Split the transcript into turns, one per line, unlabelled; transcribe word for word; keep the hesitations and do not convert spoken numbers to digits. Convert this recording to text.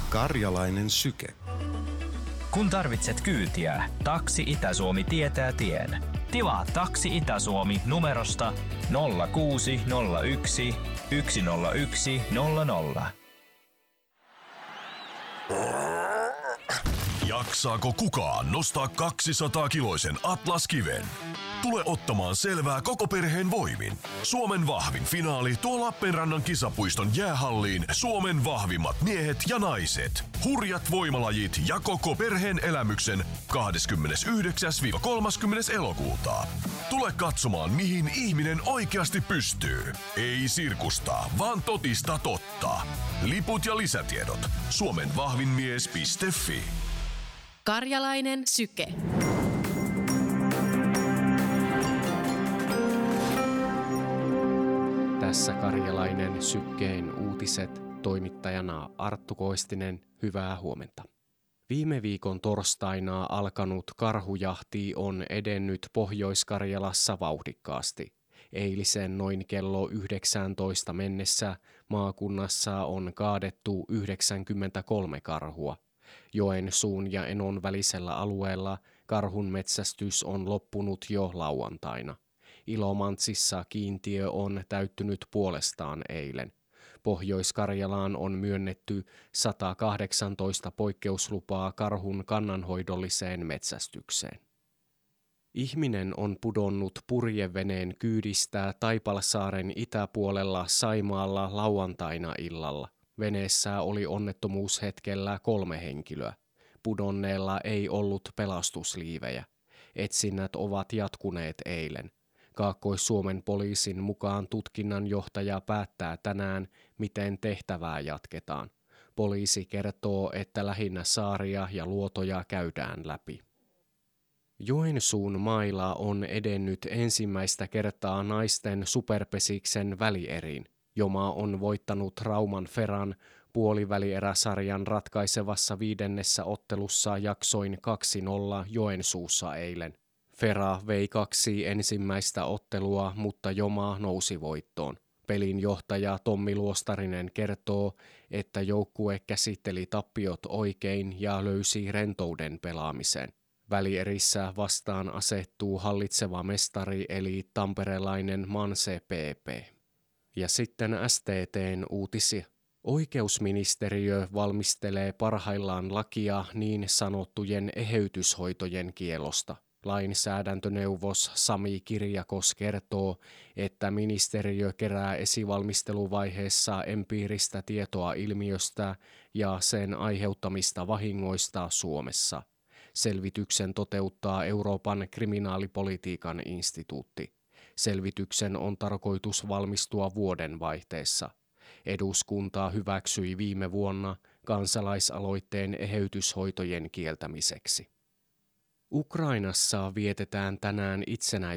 Karjalainen syke.
Kun tarvitset kyytiä, Taksi Itä-Suomi tietää tien. Tilaa Taksi Itä-Suomi numerosta nolla kuusi nolla yksi yksi nolla yksi nolla nolla.
Jaksaako kukaan nostaa kaksisataa kiloisen Atlas-kiven? Tule ottamaan selvää koko perheen voimin. Suomen vahvin finaali tuo Lappeenrannan kisapuiston jäähalliin Suomen vahvimmat miehet ja naiset. Hurjat voimalajit ja koko perheen elämyksen kahdeskymmenesyhdeksäs kolmaskymmenes elokuuta. Tule katsomaan, mihin ihminen oikeasti pystyy. Ei sirkusta, vaan totista totta. Liput ja lisätiedot suomenvahvinmies piste fi.
Karjalainen syke.
Tässä Karjalainen sykkeen uutiset, toimittajana Arttu Koistinen, hyvää huomenta. Viime viikon torstaina alkanut karhujahti on edennyt Pohjois-Karjalassa vauhdikkaasti. Eilisen noin kello yhdeksäntoista mennessä maakunnassa on kaadettu yhdeksänkymmentäkolme karhua. Joensuun ja Enon välisellä alueella karhun metsästys on loppunut jo lauantaina. Ilomantsissa kiintiö on täyttynyt puolestaan eilen. Pohjois-Karjalaan on myönnetty sata kahdeksantoista poikkeuslupaa karhun kannanhoidolliseen metsästykseen. Ihminen on pudonnut purjeveneen kyydistä Taipalsaaren itäpuolella Saimaalla lauantaina illalla. Veneessä oli onnettomuushetkellä kolme henkilöä. Pudonneella ei ollut pelastusliivejä. Etsinnät ovat jatkuneet eilen. Kaakkois-Suomen poliisin mukaan tutkinnanjohtaja päättää tänään, miten tehtävää jatketaan. Poliisi kertoo, että lähinnä saaria ja luotoja käydään läpi. Joensuun mailla on edennyt ensimmäistä kertaa naisten superpesiksen välieriin. Joma on voittanut Rauman Feran puolivälieräsarjan ratkaisevassa viidennessä ottelussa jaksoin kaksi nolla Joensuussa eilen. Fera vei kaksi ensimmäistä ottelua, mutta Joma nousi voittoon. Pelin johtaja Tommi Luostarinen kertoo, että joukkue käsitteli tappiot oikein ja löysi rentouden pelaamisen. Välierissä vastaan asettuu hallitseva mestari eli tamperelainen Manse P P. Ja sitten S T T:n uutisia. Oikeusministeriö valmistelee parhaillaan lakia niin sanottujen eheytyshoitojen kiellosta. Lainsäädäntöneuvos Sami Kirjakos kertoo, että ministeriö kerää esivalmisteluvaiheessa empiiristä tietoa ilmiöstä ja sen aiheuttamista vahingoista Suomessa. Selvityksen toteuttaa Euroopan kriminaalipolitiikan instituutti. Selvityksen on tarkoitus valmistua vuoden vaihteessa. Eduskunta hyväksyi viime vuonna kansalaisaloitteen eheytyshoitojen kieltämiseksi. Ukrainassa vietetään tänään itsenäisyyspäivää.